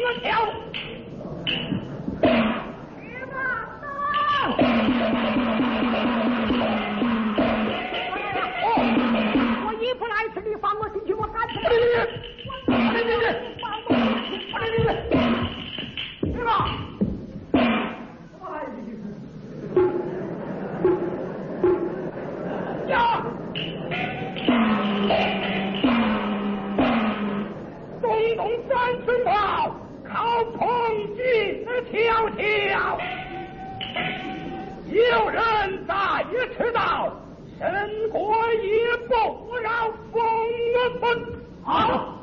跳。 我一不来迟，你放我进去，我赶出来。 对吧？呀！东东三寸炮，靠碰击跳跳。有人在迟到，神国也不饶风风。好。